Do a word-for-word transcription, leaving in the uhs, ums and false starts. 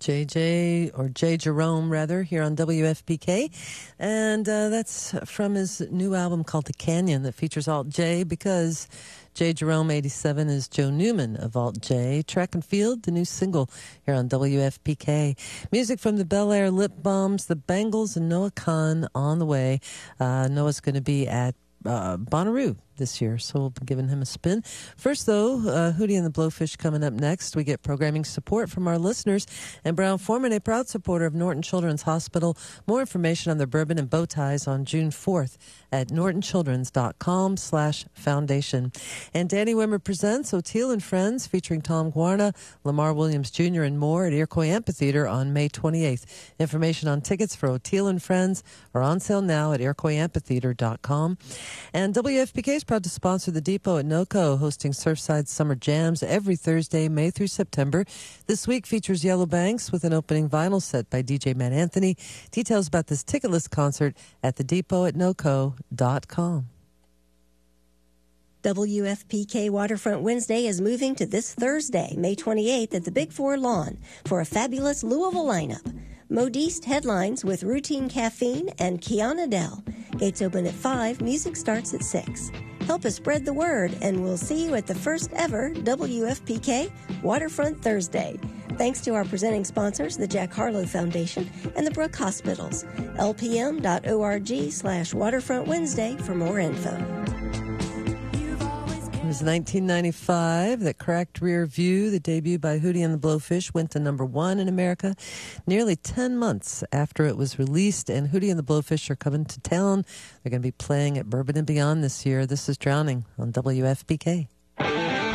J J, or Jay Jerome, rather, here on W F P K. And uh, that's from his new album called The Canyon that features Alt J, because Jay Jerome eighty-seven is Joe Newman of Alt J. Track and Field, the new single here on W F P K. Music from the Bel Air Lip Bombs, the Bangles, and Noah Khan on the way. Uh, Noah's going to be at uh, Bonnaroo this year, so we'll be giving him a spin. First, though, uh, Hootie and the Blowfish coming up next. We get programming support from our listeners, and Brown Foreman, a proud supporter of Norton Children's Hospital. More information on their bourbon and bow ties on June fourth at nortonchildrens.com slash foundation. And Danny Wimmer presents O'Teal and Friends, featuring Tom Guarna, Lamar Williams Junior, and more at Iroquois Amphitheater on May twenty-eighth. Information on tickets for O'Teal and Friends are on sale now at iroquois amphitheater dot com. And W F P K is proud to sponsor the Depot at NoCo, hosting Surfside Summer Jams every Thursday, May through September. This week features Yellow Banks with an opening vinyl set by D J Matt Anthony. Details about this ticketless concert at the depot at noco dot com. W F P K Waterfront Wednesday is moving to this Thursday, May twenty-eighth at the Big Four Lawn for a fabulous Louisville lineup. Modiste headlines with Routine Caffeine and Kiana Dell. Gates open at five, music starts at six. Help us spread the word, and we'll see you at the first ever W F P K Waterfront Thursday. Thanks to our presenting sponsors, the Jack Harlow Foundation and the Brook Hospitals. L P M dot org slash Waterfront Wednesday for more info. It was nineteen ninety-five that Cracked Rear View, the debut by Hootie and the Blowfish, went to number one in America nearly ten months after it was released. And Hootie and the Blowfish are coming to town. They're going to be playing at Bourbon and Beyond this year. This is Drowning on W F P K.